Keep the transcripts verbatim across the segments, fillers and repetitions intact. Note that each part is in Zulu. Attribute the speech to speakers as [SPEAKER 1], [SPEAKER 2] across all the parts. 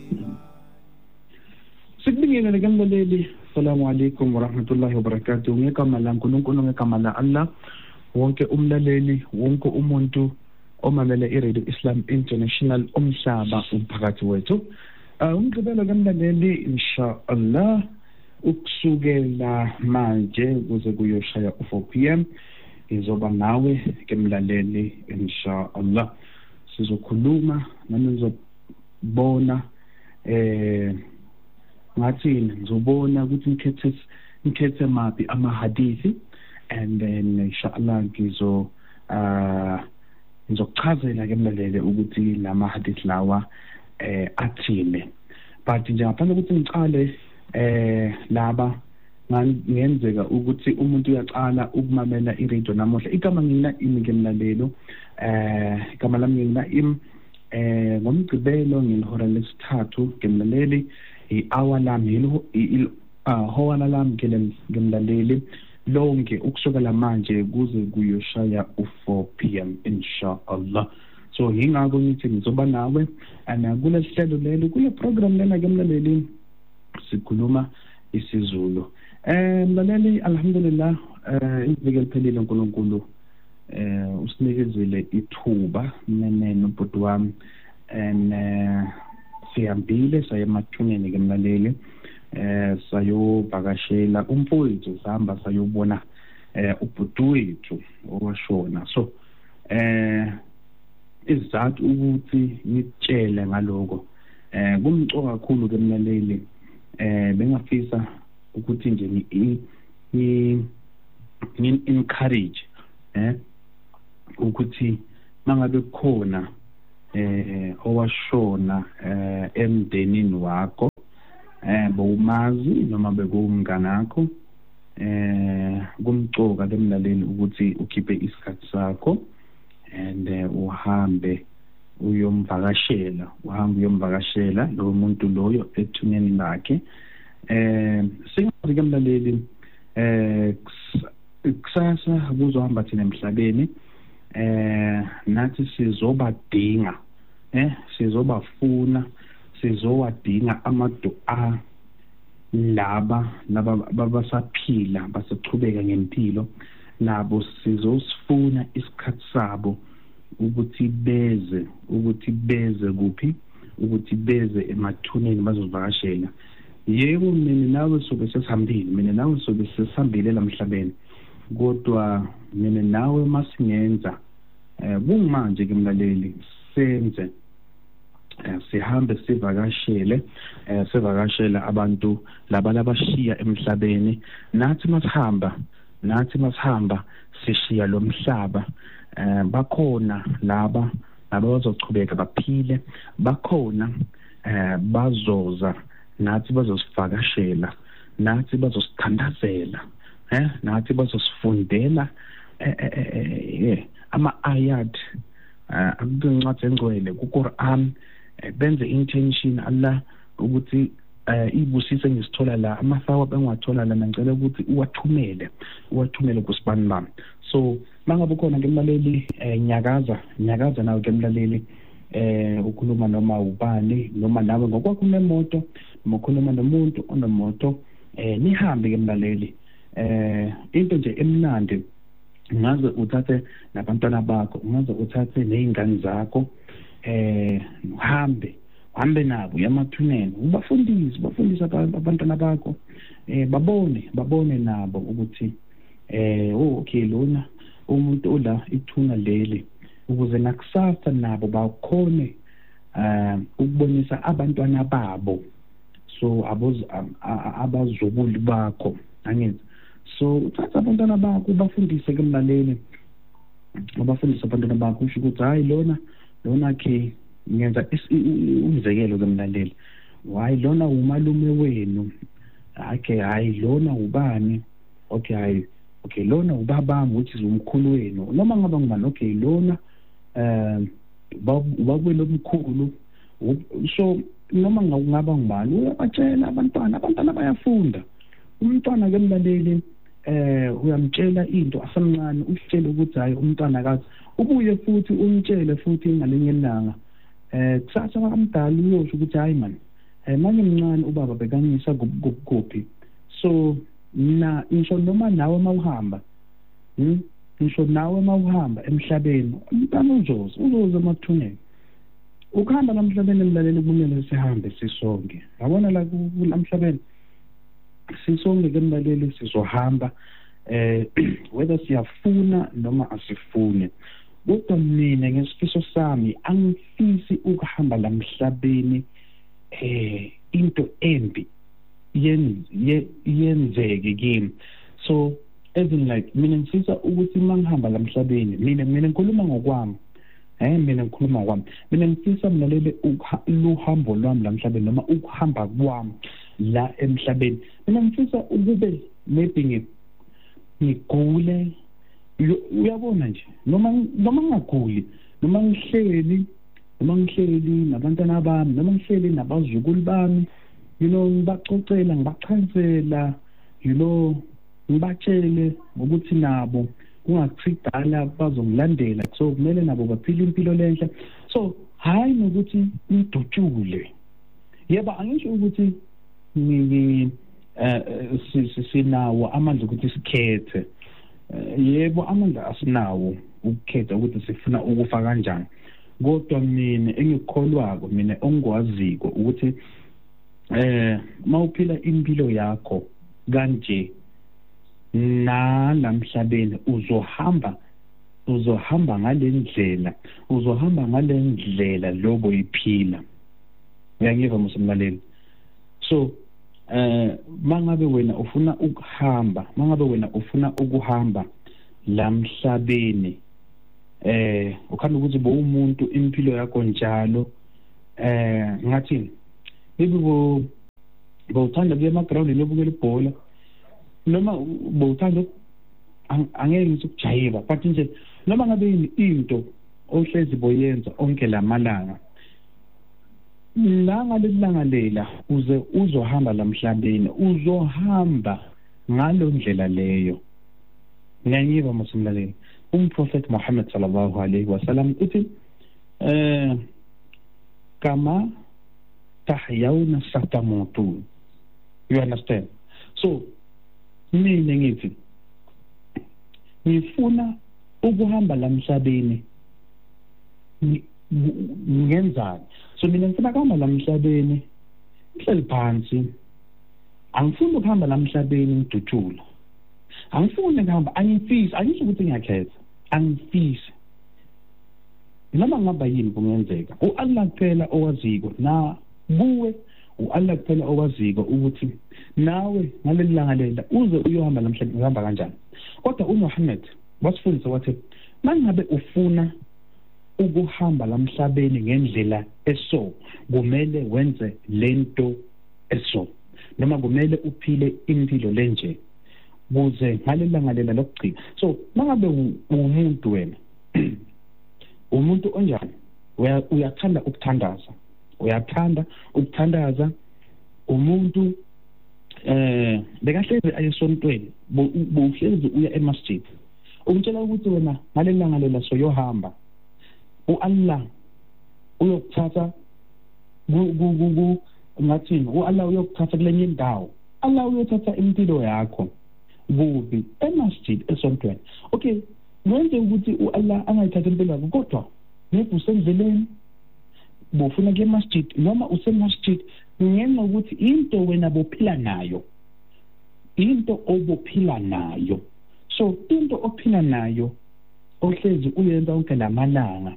[SPEAKER 1] Sikubingelele ke mlaleli. Assalamu alaikum warahmatullahi wabarakatuh. Ngegama la uNkulunkulu ngegama la Allah. Wonke umlaleli, wonke umuntu omamele iRadio Islam International umhlaba umphakathi wethu. Uh, umgqibelo ke mlaleli inshallah ukusukela manje kuze kuyoshaya u-four p m izoba nawe ke mlaleli inshallah. Sizokhuluma nanizobona eh ngathini ngizobona ukuthi ngikhethe ngikhethe maphi amahadithi and then inshallah ngizo ah ngizochazela ke mlalele ukuthi lama hadith lawa eh athile. But nje ngaphandle ukuthi ngicale eh laba ngenzeka ukuthi umuntu uyaqala ukumamela iRadio namuhla igama ngina imi ke mlalelo eh igama lami ngina im eh ngomgcibelo ngihora lesithathu ke mlaleli i-hour lami ihora lami ke ngemlaleli lonke ukusukela manje kuze kuyoshaya u-four p m inshallah. So yingakho ngithi ngizoba nawe and kule sihlelo lelo kule program lena ke mlaleli sikhuluma isiZulu. Eh mlaleli alhamdulillah eh iviki eliphelile uNkulunkulu eh usinikezile ithuba nene nobhuti wami and eh siyambile saye emathuneni ke mlaleli eh sayovakashela umfowethu sihamba sayobona eh ubhuti wethu owashona. So eh izathu ukuthi ngitshele ngaloko eh kumcoka kakhulu ke mlaleli eh bengafisa ukuthi nje ni ni encourage eh ukuthi mangabe khona eh owashona eh emndenini wakho eh bowumazi noma bekumnganakho eh kumcoka lemlaleli ukuthi ukhiphe isikhathi sakho and uhambe uyomvakashela uhambe uyomvakashela lo muntu loyo ethuneni lakhe. Eh singazi ke mlaleli eh kusasa kuzohamba thina emhlabeni eh nathi sizobadinga eh sizobafuna sizowadinga amadua laba laba basaphila basaqhubeka ngempilo nabo sizosifuna isikhathi sabo ukuthi beze ukuthi beze kuphi ukuthi beze emathuneni bazozivakashela. Yebo mina nawe sobe sesihambile mina nawe sobe sesihambile lamhlabeni kodwa mina nawe masingenza eh kungimanje ke mlaleli senze sihambe sivakashele eh sivakashela abantu laba labashiya emhlabeni nathi masihamba nathi masihamba sishiya lo mhlaba eh bakhona laba laba bazochubeka baphile bakhona eh bazoza nathi bazosivakashela nathi bazosithandazela eh nathi bazosifundela eh ama ayat akuncwadi engcwele kuQuran benze intention Allah ukuthi ibusise ngisithola la amafawa bengwathola la ngicela ukuthi uwathumele uwathumele kusibani bami. So mangabe khona ke mlaleli nyakaza nyakaza nawe ke mlaleli eh ukhuluma noma ubani noma nawe ngokwakho nemoto mokhuluma nomuntu onemoto eh nihambe ke mlaleli eh into nje emnandi ngaze uthathe nabantwana bakho ngaze uthathe nezingane zakho eh uhambe uhambe nabo yamathuneni ubafundise bafundisa abantwana bakho eh babone babone nabo ukuthi eh oh okay lona umuntu ola ithuna leli ukuze nakusasa nabo bakhone eh ukubonisa abantwana babo so aboz abazukulu bakho angithi. So uthatha abantwana bakho bafundise ke mlaleli ubafundisa abantwana bakho usho ukuthi hayi lona lona ke ngenza umzekelo ke mlaleli hayi lona umalume wenu okay hayi lona ubani okay hayi okay lona ubabami which is umkhulu wenu noma ngaba ngubani okay lona eh bakwelo mkhulu so noma ngaba ngubani uyabatshela abantwana abantwana bayafunda umntwana ke mlaleli eh uyamtshela into asemncane usitshela ukuthi hayi umntwana kazi ubuye futhi umtshele futhi ngalinye ilanga eh kusasa kwamdala uyosho ukuthi hayi man manje mncane ubaba bekangisa kuphi so na ngisho noma nawe mawuhamba hm ngisho nawe mawuhamba emhlabeni umntana uzoza uzoza emathuneni ukuhamba namhlabeni emlaleli kumele sihambe sisonke yabona la kulamhlabeni sisonke kemlaleli sizohamba eh whether siyafuna noma asifune kodwa mina ngesifiso sami angifisi ukuhamba lamhlabeni eh into embi yenzeke kimi so as in like mina ngifisa ukuthi mangihamba lamhlabeni mina mina ngikhuluma ngokwami eh mina ngikhuluma ngokwami mina ngifisa mlalele uhambo lwami lamhlabeni noma ukuhamba kwami la emhlabeni mina ngifisa ukube maybe ngigule uyabona nje noma noma ngaguli noma ngihleli noma ngihleli nabantwana bami noma ngihleli nabazukulu bami you know ngibacocela ngibachazela you know ngibatshele ukuthi nabo kungakusidala bazongilandela so kumele nabo baphile impilo lenhle so hayi nokuthi ngidutshule yeba angisho ukuthi ngi sinawo amandla ukuthi sikhethe yebo amandla asinawo ukukhetha ukuthi sifuna ukufa kanjani kodwa mina engikholwako mina ongikwaziko ukuthi eh mawuphila impilo yakho kanje nalamhlabeni uzohamba uzohamba ngalendlela uzohamba ngalendlela lobo iphila uyangiva musimlaleli so eh mangabe wena ufuna ukuhamba mangabe wena ufuna ukuhamba lamhlabeni eh ukhanda ukuthi bo umuntu impilo yakho njalo eh ngathi bibo bawuthanda kuya emaground lobukela ibhola noma bawuthanda angeke ngithi ukujayiva but nje noma ngabe into ohlezi boyenza onke lamalanga la ngalelanga lela uze uzohamba lamhlabeni uzohamba ngalo ndlela leyo ngiyangiva musimlaleli umprofeti Muhammad sallallahu alayhi wasallam uthi eh kama tahyawna satamutun you understand so mina ngithi ngifuna ukuhamba lamhlabeni ngenzani so mina ngifuna ukuhamba lamhlabeni ngihleli phansi angifuni ukuhamba lamhlabeni ngidutshula angifuni ukuhamba angifisi angisho ukuthi ngiyakhetha angifisi noma ngaba yini kungenzeka uAllah kuphela owaziko na kuwe uAllah kuphela owaziko ukuthi nawe ngalelilanga lela uze uyohamba lamhlabeni uhamba kanjani kodwa uMuhammad wasifundisa wathi mangabe ufuna ukuhamba lamhlabeni ngendlela eso kumele wenze lento eso noma kumele uphile impilo lenje kuze ngalelanga lela lokugcina so mangabe umuntu wena umuntu onjani uyathanda ukuthandaza uyathanda ukuthandaza umuntu eh bekahlezi ayesontweni bohlezi uya emasjid umtshela ukuthi wena ngalelanga lela soyohamba uAllah uyokuthatha ku ngathini uAllah uyokuthatha kulenye indawo Allah uyothatha impilo yakho kubi emasjid esontweni okay manje ukuthi uAllah angayithatha impilo yakho kodwa maybe usendleleni bofuna ke masjid noma usemasjid ngenxa ukuthi into wena bophila nayo into obophila nayo so into ophila nayo ohlezi uyenza onke lamalanga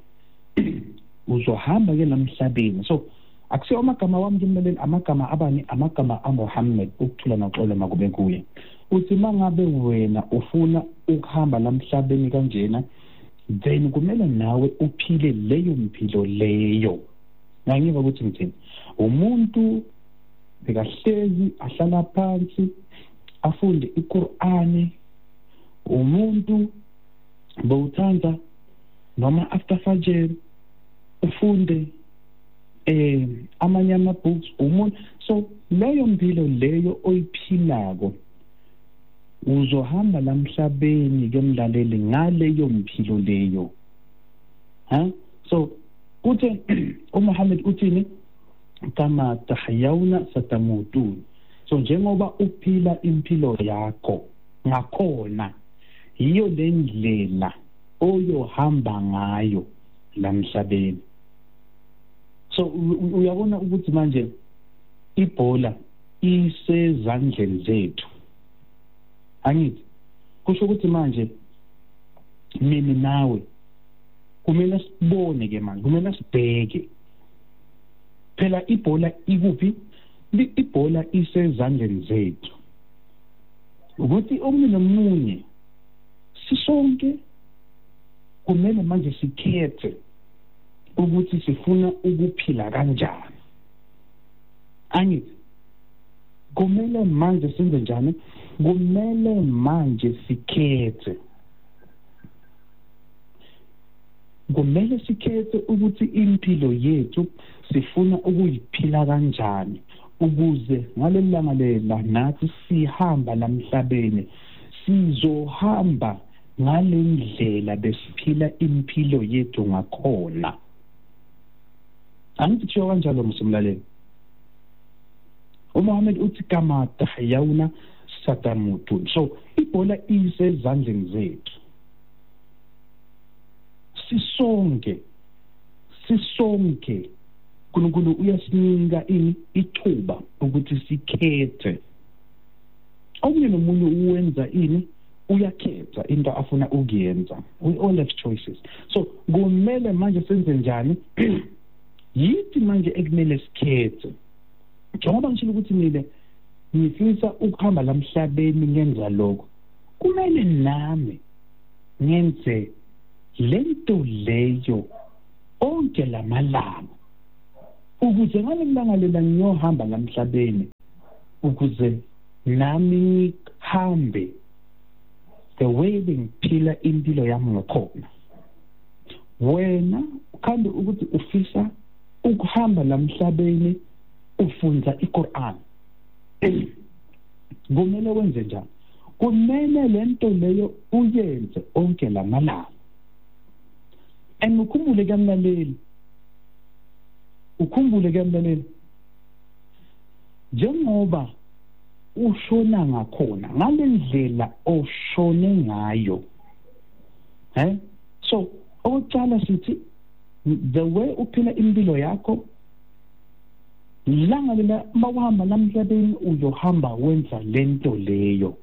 [SPEAKER 1] uzohamba ke lamhlabeni so akusiyo amagama wami ngimleleni amagama abani amagama aMuhammad ukuthula noxolo makube kuye uthi mangabe wena ufuna ukuhamba lamhlabeni kanjena then kumele nawe uphile leyo mpilo leyo ngiyiva ukuthi ngithini umuntu bekahlezi ahlala phansi afunde iQur'ani umuntu bowuthanda noma after fajr ufunde eh amanye ama books umuntu so leyo mpilo leyo oyiphilako uzohamba lamhlabeni ke mlaleli ngaleyo mpilo leyo ha so uthe uMuhammad uthini kama tahyawna satamutun. So njengoba uphila impilo yakho ngakhona yiyo lendlela oyohamba ngayo lamhlabeni. So uyabona ukuthi manje ibhola isezandleni zethu. Angithi kusho ukuthi manje mina nawe kumele sibone ke manje, kumele sibheke phela ibhola ikuphi, ibhola isezandleni zethu ukuthi omunye nomunye sisonke kumele manje sikhethe ukuthi sifuna ukuphila kanjani. Angithi kumele manje senze njani, kumele manje sikhethe kumele sikhethe ukuthi impilo yethu sifuna ukuyiphila kanjani, ukuze ngalelanga lela nathi sihamba lamhlabeni sizohamba ngalendlela besiphila impilo yethu ngakhona. Angithi kusho kanjalo msumlaleli. uMuhammad uthi kama tahyawna satamutun. So ibhola isezandleni zethu. Sisonke sisonke uNkulunkulu uyasinika ini ithuba ukuthi sikhethe. Omunye nomunye uwenza ini uyakhetha into afuna ukuyenza. We all have choices. So kumele manje senze njani? Yithi manje ekumele sikhethe. Njengoba ngishilo ukuthi mina ngifisa ukuhamba lamhlabeni ngenza lokho, kumele nami ngenze lento leyo onke lamalanga ukuze ngalelanga lela ngiyohamba lamhlabeni, ukuze nami ngihambe the way ngiphila impilo yami ngakhona. Wena ukhanda ukuthi ufisa ukuhamba lamhlabeni ufunda iQuran, kumele wenze njani? Kumele lento leyo uyenze onke lamalanga. And ukhumbule kamlaleli, ukhumbule kamlaleli, njengoba ushona ngakhona ngalendlela oshone ngayo, eh so oqala sithi the way uphila impilo yakho langa lela mawahamba lamhlabeni uyohamba wenza lento leyo.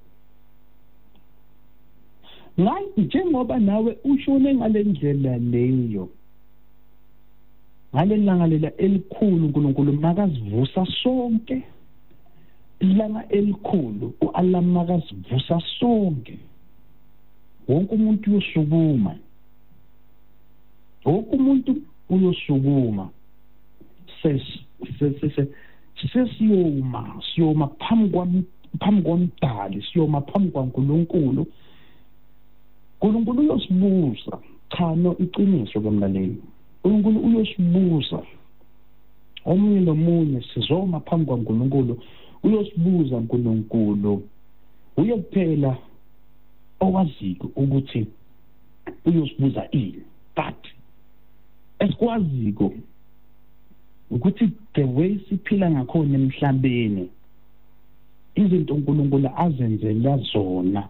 [SPEAKER 1] Ngayi njengoba nawe ushone ngalendlela leyo, ngalelanga lela elikhulu uNkulunkulu makasivusa sonke, ilanga elikhulu uAllah makasivusa sonke, wonke umuntu uyosukuma, wonke umuntu uyosukuma, ses ses sesiyoma siyoma phambi phambi komdali, siyoma phambi kwaNkulunkulu. uNkulunkulu uyosibuza, cha no iqiniso kwemlaleli, uNkulunkulu uyosibuza. Omunye nomunye sizoma phambi kwaNkulunkulu uyosibuza uNkulunkulu. Uye kuphela owaziyo ukuthi uyosibuza ini, but esikwaziko ukuthi the way siphila ngakhona emhlabeni izinto uNkulunkulu azenzela zona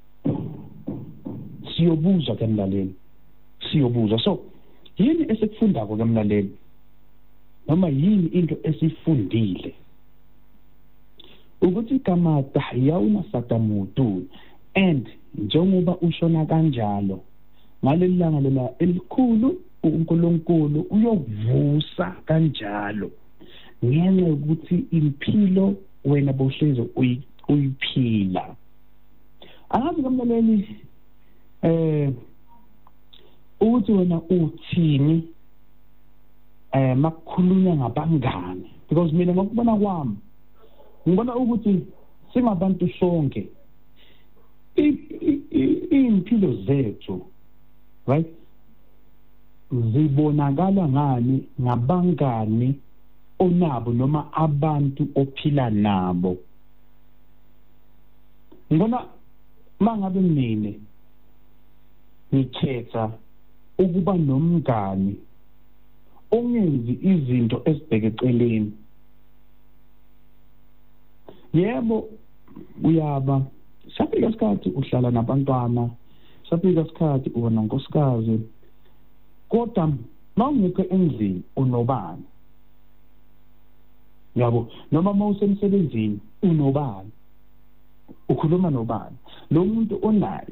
[SPEAKER 1] siyobuza kamlaleli, siyobuza. So yini esikufundako kamlaleli, noma yini into esifundile ukuthi kama tahyawna satamutun, and njengoba ushona kanjalo ngalelanga lela elikhulu uNkulunkulu uyovusa kanjalo ngenxa ukuthi impilo wena bohlezi uyiphila. Angazi kamlaleli eh ukuthi wena uthini eh makukhulunywa ngabangani, because mina ngokubona kwami ngibona ukuthi singabantu sonke impilo zethu, right, zibonakala ngani ngabangani onabo noma abantu ophila nabo. Ngibona mangabe mina ngikhetha ukuba nomngani ongenzi izinto ezibheke eceleni, yebo uyaba sapika isikhathi uhlala nabantwana sapika isikhathi uba nonkosikazi kodwa mawungekho endlini unobani yabo noma mawusemsebenzini unobani ukhuluma nobani lo muntu onaye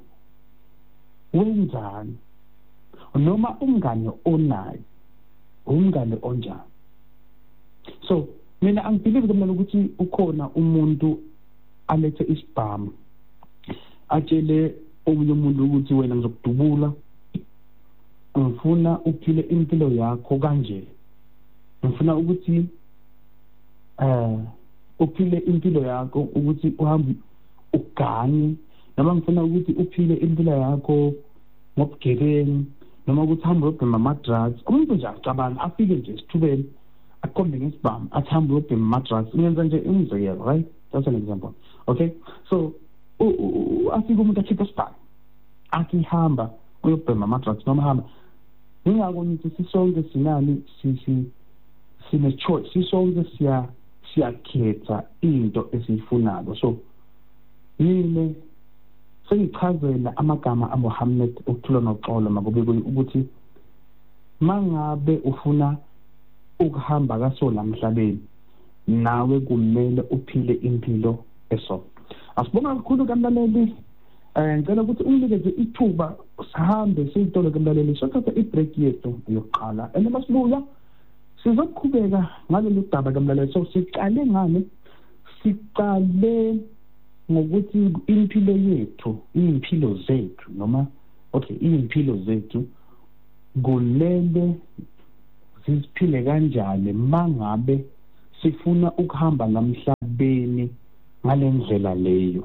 [SPEAKER 1] wenzani noma umngane onaye umngane onjani. So mina angibelieve kumele ukuthi ukhona umuntu alethe isibhamu atshele omunye umuntu ukuthi wena ngizokudubula ngifuna uphile impilo yakho kanje ngifuna ukuthi eh uphile impilo yakho ukuthi uhambe uganye noma ngifuna ukuthi uphile impilo yakho ngobugebengu noma ukuthi uhambe ubhema ama-drugs umuntu nje acabanga afike nje esithubeni akhombe ngesibhamu athambe ubhema ama-drugs uyenza nje umzekelo right that's an example okay so afike umuntu akhipha isibhamu athi hamba uyobhema ama-drugs noma hamba ngingakho ngithi sisonke sinani sisi sine choice sisonke siya siyakhetha into esiyifunayo. So yini sengichazela amagama aMuhammad ukuthula noxolo makube ukuthi mangabe ufuna ukuhamba kaso la emhlabeni nawe kumele uphile impilo eso. Asibonga kakhulu kamlaleli eh ngicela ukuthi unginikeze ithuba sihambe siyitolo kamlaleli sothatha i-break yethu yokuqala and masibuya sizoqhubeka ngalolu daba kamlaleli. So siqale ngane siqale ngokuthi impilo yethu impilo zethu noma okay impilo zethu kulele siziphile kanjani mangabe sifuna ukuhamba namhlabeni ngalendlela leyo.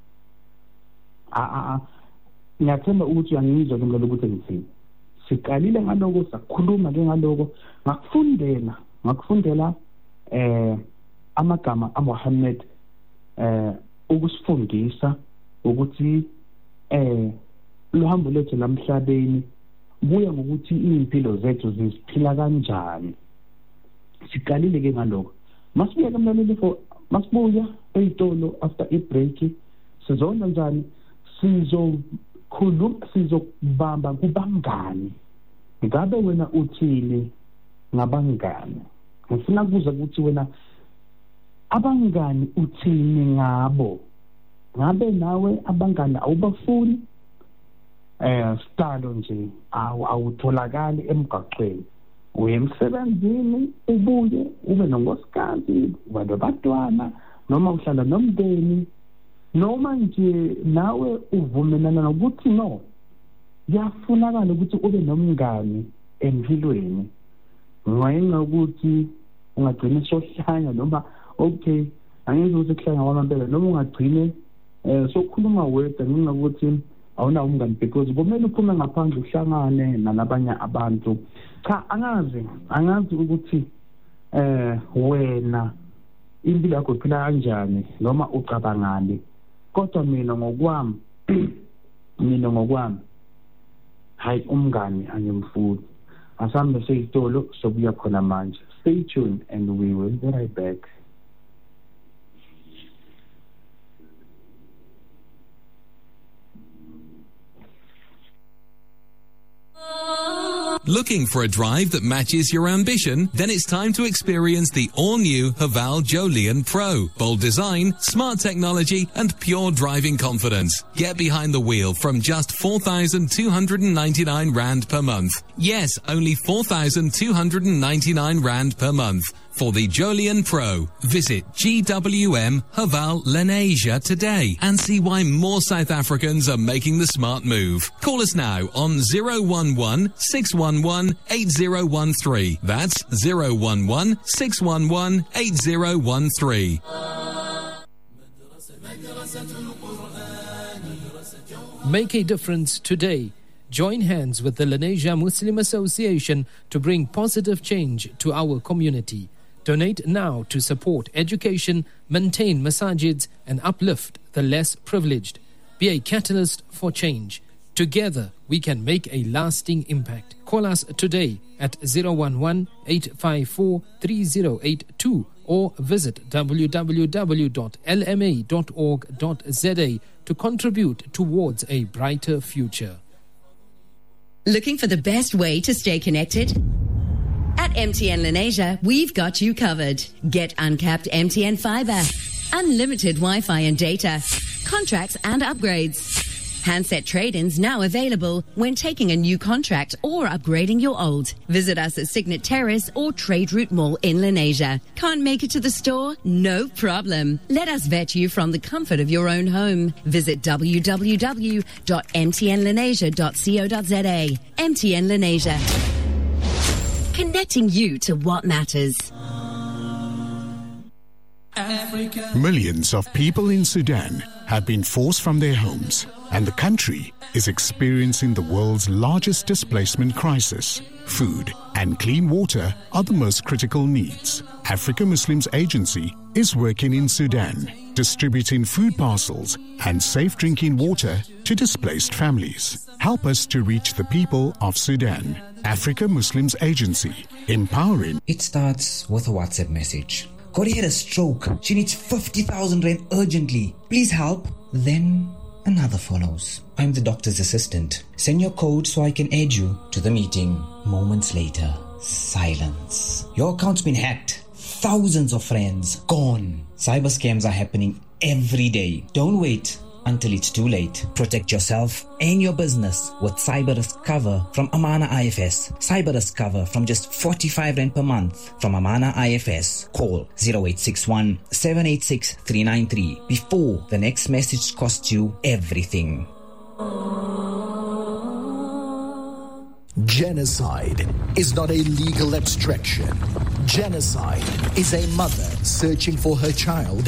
[SPEAKER 1] a a ngiyathemba ukuthi uyangizwa kumele ukuthi ngithini. Siqalile ngaloko sakhuluma ke ngaloko ngakufundela ngakufundela eh amagama aMuhammad eh ukusifundisa ukuthi eh lohambo lethu lamhlabeni buya ngokuthi impilo zethu ziziphila kanjani. Siqalile ke ngaloko masibuya kamlaleli for masibuya eyitolo after i-break sizonda njani sizokhuluma sizokubamba kubangani. Ngabe wena uthini ngabangani? Ngifuna kuza ukuthi wena abangani uthini ngabo? Ngabe nawe abangani awubafuni? Eh stalo nje awutholakali emgaqweni. Uye emsebenzini ubuye ube nonkosikazi ube nabantwana noma uhlala nomndeni noma nje nawe uvumelana nokuthi no yafunakala ukuthi ube nomngani empilweni ngenxa ukuthi ungagcina sohlanya noma okay angeke ukuthi kuhlanya kwamambele noma ungagcine eh sokhuluma wedwa ngenxa ukuthi awuna umngani because kumele uphume ngaphandle uhlangane nalabanye abantu. Cha angazi angazi ukuthi eh wena impilo yakho iphila kanjani noma ucabangani kodwa mina ngokwami mina ngokwami hayi umngani angimfuni. Asambe seyitolo sobuya khona manje. Stay tuned and we will be right back.
[SPEAKER 2] Looking for a drive that matches your ambition? Then it's time to experience the all-new Haval Jolion Pro. Bold design, smart technology, and pure driving confidence. Get behind the wheel from just four thousand two hundred ninety-nine rand per month. Yes, only four thousand two hundred ninety-nine rand per month. For the Jolion Pro, visit G W M Haval Lenasia today and see why more South Africans are making the smart move. Call us now on zero one one, six one one, eight zero one three. That's zero one one, six one one, eight zero one three.
[SPEAKER 3] Make a difference today. Join hands with the Lenasia Muslim Association to bring positive change to our community. Donate now to support education, maintain masajids, and uplift the less privileged. Be a catalyst for change. Together, we can make a lasting impact. Call us today at zero one one, eight five four, three zero eight two or visit w w w dot l m a dot org dot z a to contribute towards a brighter future.
[SPEAKER 4] Looking for the best way to stay connected? At M T N Lenasia, we've got you covered. Get uncapped M T N fiber, unlimited Wi-Fi and data, contracts and upgrades. Handset trade-ins now available when taking a new contract or upgrading your old. Visit us at Signet Terrace or Trade Route Mall in Lenasia. Can't make it to the store? No problem. Let us vet you from the comfort of your own home. Visit w w w dot m t n lenasia dot co dot z a. M T N Lenasia. Connecting you to what matters.
[SPEAKER 5] Africa. Millions of people in Sudan have been forced from their homes, and the country is experiencing the world's largest displacement crisis. Food and clean water are the most critical needs. Africa Muslims Agency is working in Sudan, distributing food parcels and safe drinking water to displaced families. Help us to reach the people of Sudan. Africa Muslims Agency, empowering.
[SPEAKER 6] It starts with a WhatsApp message. Corey had a stroke. She needs fifty thousand rand urgently. Please help. Then another follows. I'm the doctor's assistant. Send your code so I can add you to the meeting. Moments later, silence. Your account's been hacked. Thousands of friends gone. Cyber scams are happening every day. Don't wait until it's too late. Protect yourself and your business with cyber risk cover from Amana I F S. Cyber risk cover from just forty-five rand per month from Amana I F S. Call zero eight six one, seven eight six, three nine three before the next message costs you everything.
[SPEAKER 7] Genocide is not a legal abstraction. Genocide is a mother searching for her child